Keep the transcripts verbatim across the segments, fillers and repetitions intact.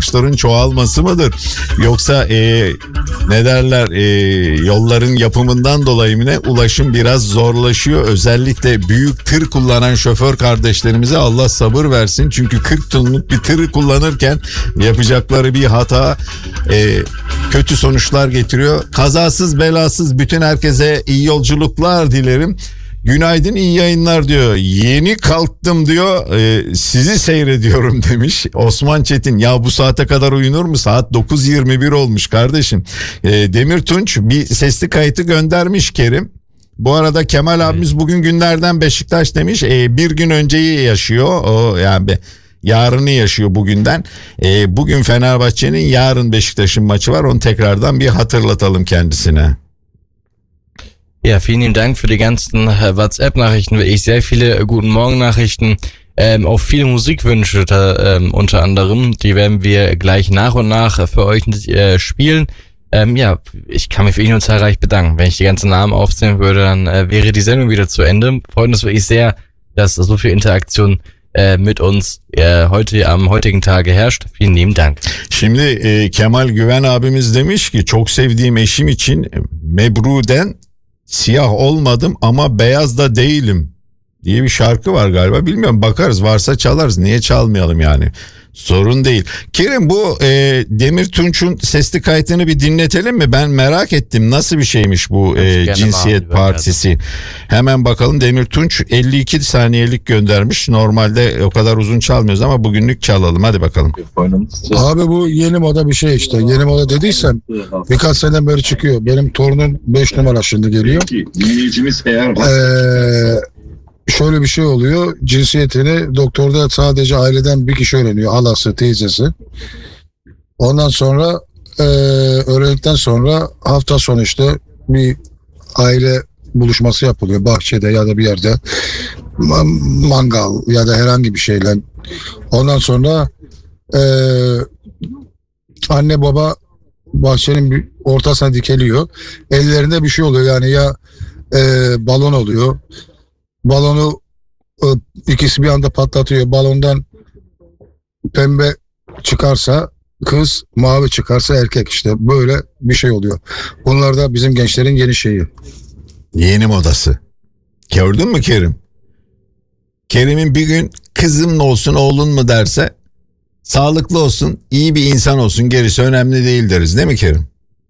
araçların çoğalması mıdır? Yoksa e, ne derler e, yolların yapımından dolayı mı ne? Ulaşım biraz zorlaşıyor. Özellikle büyük tır kullanan şoför kardeşlerimize Allah sabır versin. Çünkü kırk tonluk bir tırı kullanırken yapacakları bir hata e, kötü sonuçlar getiriyor. Kazasız belasız bütün herkese iyi yolculuklar dilerim. Günaydın, iyi yayınlar diyor. Yeni kalktım diyor. E, sizi seyrediyorum demiş Osman Çetin. Ya bu saate kadar uyunur mu? Saat dokuz yirmi bir olmuş kardeşim. E, Demir Tunç bir sesli kayıtı göndermiş Kerim. Bu arada Kemal abimiz bugün günlerden Beşiktaş demiş. E, bir gün önceyi yaşıyor. O yani yarını yaşıyor bugünden. E, bugün Fenerbahçe'nin, yarın Beşiktaş'ın maçı var. Onu tekrardan bir hatırlatalım kendisine. Ja, vielen lieben Dank für die ganzen äh, WhatsApp-Nachrichten. Ich sehr viele äh, Guten Morgen-Nachrichten, ähm, auch viele Musikwünsche da, ähm, unter anderem. Die werden wir gleich nach und nach äh, für euch äh, spielen. Ähm, ja, ich kann mich für ihn nur zahlreich bedanken. Wenn ich die ganzen Namen aufzählen würde, dann äh, wäre die Sendung wieder zu Ende. Freut uns wirklich sehr, dass so viel Interaktion äh, mit uns äh, heute am heutigen Tage herrscht. Vielen lieben Dank. Şimdi e, Kemal Güven abimiz demiş ki çok sevdiğim eşim için Mebru'den siyah olmadım ama beyaz da değilim diye bir şarkı var galiba. Bilmiyorum, bakarız, varsa çalarız. Niye çalmayalım yani? Sorun değil. Kerim, bu e, Demir Tunç'un sesli kayıtını bir dinletelim mi? Ben merak ettim. Nasıl bir şeymiş bu e, cinsiyet partisi? Hemen bakalım. Demir Tunç elli iki saniyelik göndermiş. Normalde o kadar uzun çalmıyoruz ama bugünlük çalalım. Hadi bakalım. Abi bu yeni moda bir şey işte. Yeni moda dediysem birkaç seneden beri çıkıyor. Benim torunum beş numara şimdi geliyor. Eee... Şöyle bir şey oluyor. Cinsiyetini doktorda sadece aileden bir kişi öğreniyor. Halası, teyzesi. Ondan sonra e, öğrendikten sonra hafta sonu işte bir aile buluşması yapılıyor. Bahçede ya da bir yerde. Mangal ya da herhangi bir şeyle. Ondan sonra e, anne baba bahçenin bir ortasına dikeliyor. Ellerinde bir şey oluyor. Yani ya e, balon oluyor. Balonu ikisi bir anda patlatıyor. Balondan pembe çıkarsa kız, mavi çıkarsa erkek, işte böyle bir şey oluyor. Bunlar da bizim gençlerin yeni şeyi. Yeni modası. Gördün mü Kerim? Kerim'in bir gün kızım olsun oğlun mu derse sağlıklı olsun, iyi bir insan olsun, gerisi önemli değil deriz, değil mi Kerim?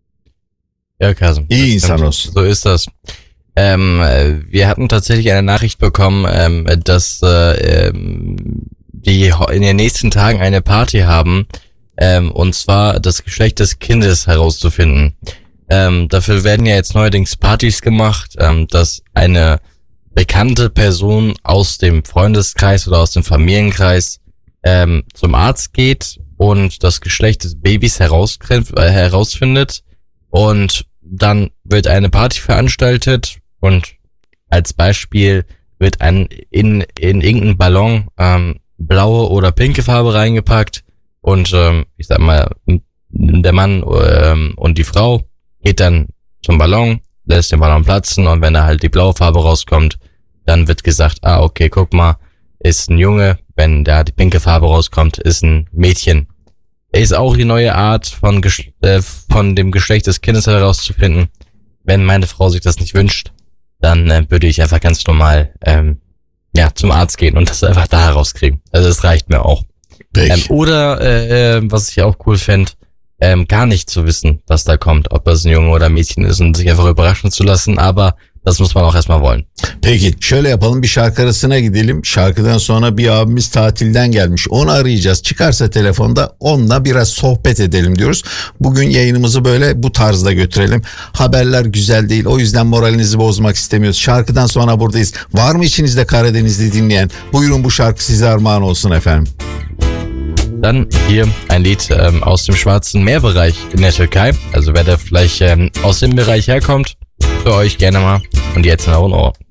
Ja, Kasım. İyi insan olsun. So ist das. Ähm, wir hatten tatsächlich eine Nachricht bekommen, ähm, dass äh, die in den nächsten Tagen eine Party haben, ähm, und zwar das Geschlecht des Kindes herauszufinden. Ähm, dafür werden ja jetzt neuerdings Partys gemacht, ähm, dass eine bekannte Person aus dem Freundeskreis oder aus dem Familienkreis ähm, zum Arzt geht und das Geschlecht des Babys heraus, äh, herausfindet, und dann wird eine Party veranstaltet. Und als Beispiel wird ein in in irgendeinen Ballon ähm, blaue oder pinke Farbe reingepackt, und ähm, ich sag mal, der Mann ähm, und die Frau geht dann zum Ballon, lässt den Ballon platzen, und wenn da halt die blaue Farbe rauskommt, dann wird gesagt, ah okay, guck mal, ist ein Junge. Wenn da die pinke Farbe rauskommt, ist ein Mädchen. Ist auch die neue Art von Gesch- äh, von dem Geschlecht des Kindes herauszufinden. Wenn meine Frau sich das nicht wünscht, dann äh, würde ich einfach ganz normal ähm, ja zum Arzt gehen und das einfach da herauskriegen. Also das reicht mir auch. Ähm, oder äh, äh, was ich auch cool fände, ähm, gar nicht zu wissen, was da kommt, ob das ein Junge oder ein Mädchen ist, und sich einfach überraschen zu lassen, aber das muss man auch erstmal wollen. Peki şöyle yapalım, bir şarkı arasına gidelim. Şarkıdan sonra bir abimiz tatilden gelmiş. Onu arayacağız. Çıkarsa telefonda onunla biraz sohbet edelim diyoruz. Bugün yayınımızı böyle bu tarzda götürelim. Haberler güzel değil. O yüzden moralinizi bozmak istemiyoruz. Şarkıdan sonra buradayız. Var mı içinizde Karadenizli dinleyen? Buyurun, bu şarkı size armağan olsun efendim. Dann hier ein Lied ähm, aus dem Schwarzen Meerbereich in der Türkei. Also wer da vielleicht ähm, aus dem Bereich herkommt, für euch gerne mal. Und jetzt in Ohr.